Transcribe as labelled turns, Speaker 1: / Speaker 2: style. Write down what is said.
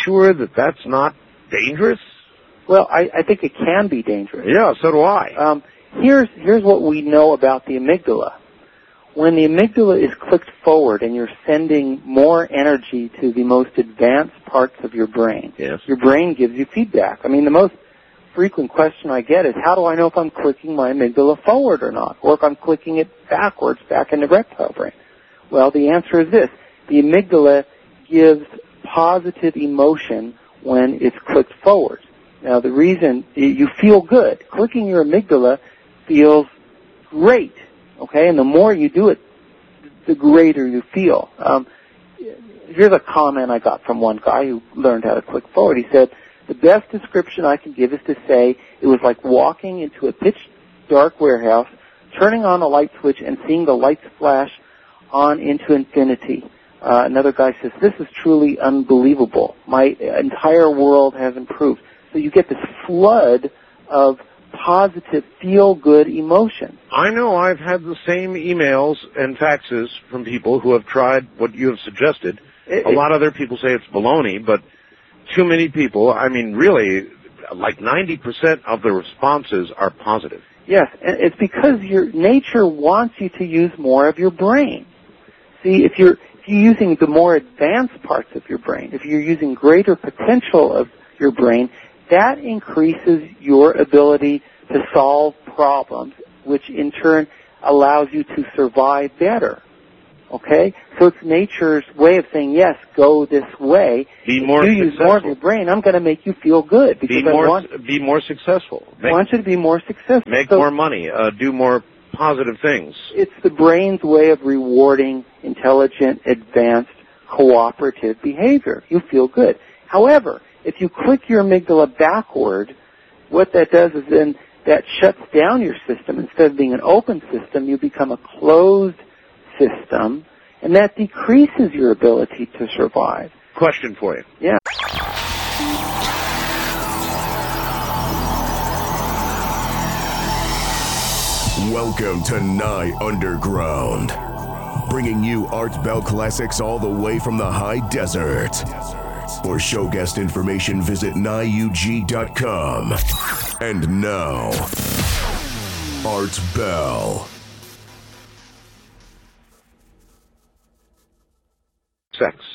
Speaker 1: sure that that's not dangerous?
Speaker 2: Well, I think it can be dangerous.
Speaker 1: Yeah, so do I.
Speaker 2: Here's what we know about the amygdala. When the amygdala is clicked forward and you're sending more energy to the most advanced parts of your brain,
Speaker 1: yes,
Speaker 2: your brain gives you feedback. I mean, the most frequent question I get is, how do I know if I'm clicking my amygdala forward or not, or if I'm clicking it backwards back in the reptile brain? Well, the answer is this. The amygdala gives positive emotion when it's clicked forward. Now, the reason you feel good, clicking your amygdala feels great, okay? And the more you do it, the greater you feel. Here's a comment I got from one guy who learned how to click forward. He said, the best description I can give is to say it was like walking into a pitch-dark warehouse, turning on a light switch, and seeing the lights flash on into infinity. Another guy says, this is truly unbelievable. My entire world has improved. So you get this flood of positive, feel-good emotion.
Speaker 1: I know I've had the same emails and faxes from people who have tried what you have suggested. A lot of other people say it's baloney, but too many people, I mean, really, like 90% of the responses are positive.
Speaker 2: Yes, and it's because your nature wants you to use more of your brain. See, if you're using the more advanced parts of your brain, if you're using greater potential of your brain, that increases your ability to solve problems, which in turn allows you to survive better. Okay? So it's nature's way of saying, yes, go this way.
Speaker 1: Be more
Speaker 2: if you use more of your brain, I'm going to make you feel good.
Speaker 1: Be more successful.
Speaker 2: I want you to be more successful.
Speaker 1: Make more money. Do more positive things.
Speaker 2: It's the brain's way of rewarding intelligent, advanced, cooperative behavior. You feel good. However, if you click your amygdala backward, what that does is then that shuts down your system. Instead of being an open system, you become a closed system, and that decreases your ability to survive.
Speaker 1: Question for you.
Speaker 2: Yeah.
Speaker 3: Welcome to Nye Underground, bringing you Art Bell classics all the way from the high desert. For show guest information, visit NyeUG.com. And now, Art Bell.
Speaker 1: Sex.